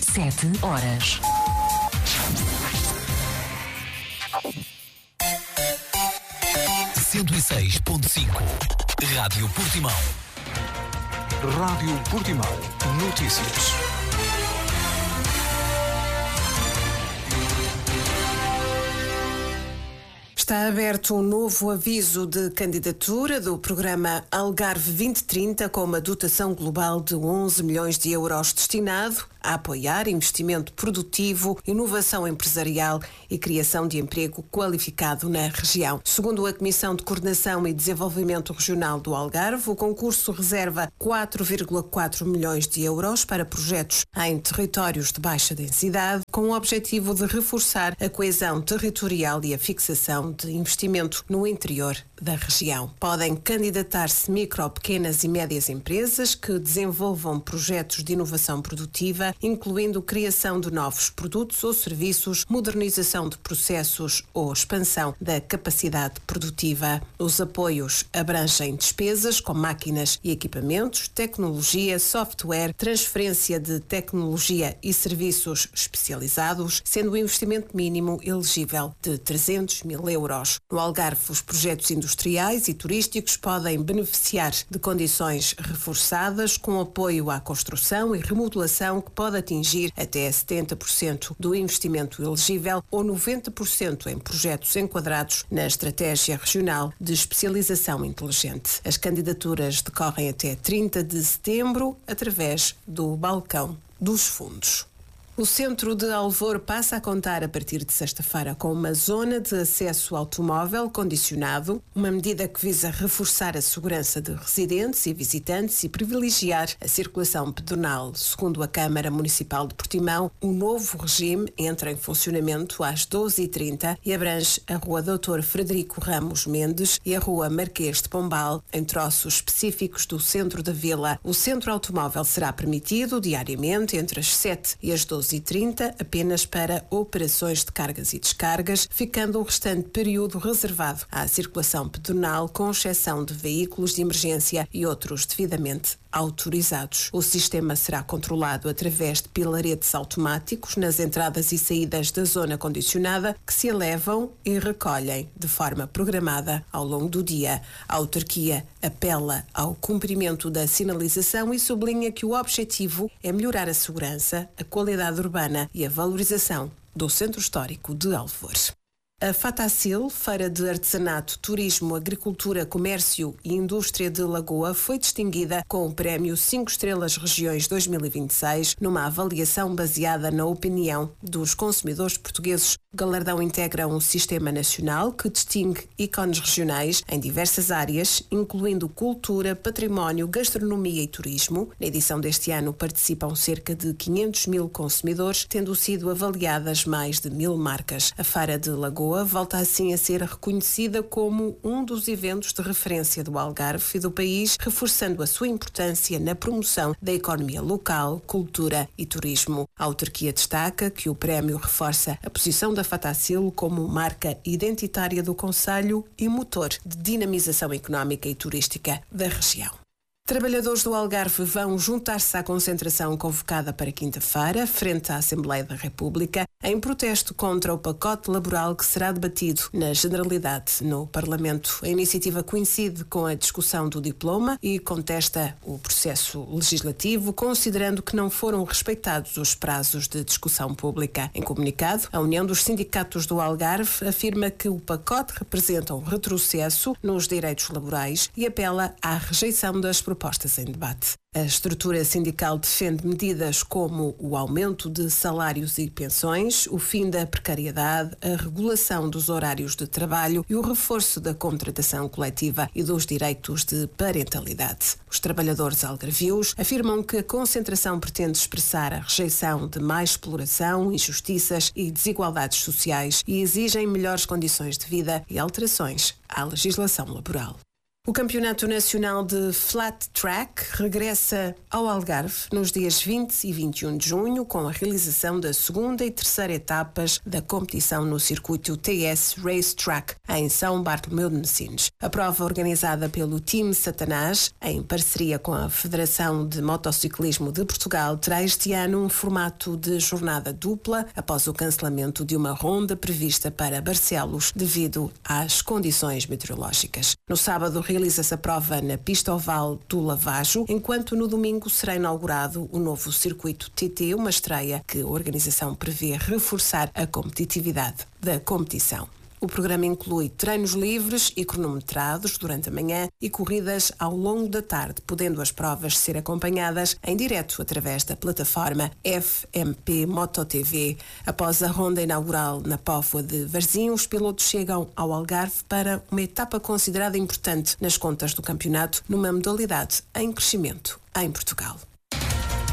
7 horas. Rádio Portimão. Rádio Portimão. Notícias. Está aberto um novo aviso de candidatura do programa Algarve 2030 com uma dotação global de 11 milhões de euros destinado a apoiar investimento produtivo, inovação empresarial e criação de emprego qualificado na região. Segundo a Comissão de Coordenação e Desenvolvimento Regional do Algarve, o concurso reserva 4,4 milhões de euros para projetos em territórios de baixa densidade, com o objetivo de reforçar a coesão territorial e a fixação de investimento no interior da região. Podem candidatar-se micro, pequenas e médias empresas que desenvolvam projetos de inovação produtiva, incluindo criação de novos produtos ou serviços, modernização de processos ou expansão da capacidade produtiva. Os apoios abrangem despesas com máquinas e equipamentos, tecnologia, software, transferência de tecnologia e serviços especializados, sendo o investimento mínimo elegível de 300 mil euros. No Algarve, os projetos industriais e turísticos podem beneficiar de condições reforçadas com apoio à construção e remodelação que pode atingir até 70% do investimento elegível ou 90% em projetos enquadrados na Estratégia Regional de Especialização Inteligente. As candidaturas decorrem até 30 de setembro através do balcão dos fundos. O centro de Alvor passa a contar a partir de sexta-feira com uma zona de acesso automóvel condicionado, uma medida que visa reforçar a segurança de residentes e visitantes e privilegiar a circulação pedonal. Segundo a Câmara Municipal de Portimão, o novo regime entra em funcionamento às 12h30 e abrange a Rua Dr. Frederico Ramos Mendes e a Rua Marquês de Pombal, em troços específicos do centro da vila. O centro automóvel será permitido diariamente entre as 7 e as 12h30 apenas para operações de cargas e descargas, ficando o restante período reservado à circulação pedonal, com exceção de veículos de emergência e outros devidamente autorizados. O sistema será controlado através de pilaretes automáticos nas entradas e saídas da zona condicionada, que se elevam e recolhem de forma programada ao longo do dia. A autarquia apela ao cumprimento da sinalização e sublinha que o objetivo é melhorar a segurança, a qualidade urbana e a valorização do centro histórico de Alvor. A Fatacil, Feira de Artesanato, Turismo, Agricultura, Comércio e Indústria de Lagoa, foi distinguida com o prémio 5 Estrelas Regiões 2026, numa avaliação baseada na opinião dos consumidores portugueses. O galardão integra um sistema nacional que distingue ícones regionais em diversas áreas, incluindo cultura, património, gastronomia e turismo. Na edição deste ano participam cerca de 500 mil consumidores, tendo sido avaliadas mais de 1000 marcas. A Feira de Lagoa volta assim a ser reconhecida como um dos eventos de referência do Algarve e do país, reforçando a sua importância na promoção da economia local, cultura e turismo. A autarquia destaca que o prémio reforça a posição da Fatacil como marca identitária do concelho e motor de dinamização económica e turística da região. Trabalhadores do Algarve vão juntar-se à concentração convocada para quinta-feira, frente à Assembleia da República, em protesto contra o pacote laboral que será debatido na Generalidade no Parlamento. A iniciativa coincide com a discussão do diploma e contesta o processo legislativo, considerando que não foram respeitados os prazos de discussão pública. Em comunicado, a União dos Sindicatos do Algarve afirma que o pacote representa um retrocesso nos direitos laborais e apela à rejeição das propostas em debate. A estrutura sindical defende medidas como o aumento de salários e pensões, o fim da precariedade, a regulação dos horários de trabalho e o reforço da contratação coletiva e dos direitos de parentalidade. Os trabalhadores algarvios afirmam que a concentração pretende expressar a rejeição de mais exploração, injustiças e desigualdades sociais e exigem melhores condições de vida e alterações à legislação laboral. O Campeonato Nacional de Flat Track regressa ao Algarve nos dias 20 e 21 de junho com a realização da segunda e terceira etapas da competição no circuito TS Race Track em São Bartolomeu de Messines. A prova organizada pelo Team Satanás, em parceria com a Federação de Motociclismo de Portugal, terá este ano um formato de jornada dupla após o cancelamento de uma ronda prevista para Barcelos devido às condições meteorológicas. No sábado realiza-se a prova na pista oval do Lavajo, enquanto no domingo será inaugurado o novo circuito TT, uma estreia que a organização prevê reforçar a competitividade da competição. O programa inclui treinos livres e cronometrados durante a manhã e corridas ao longo da tarde, podendo as provas ser acompanhadas em direto através da plataforma FMP Moto TV. Após a ronda inaugural na Póvoa de Varzim, os pilotos chegam ao Algarve para uma etapa considerada importante nas contas do campeonato, numa modalidade em crescimento em Portugal.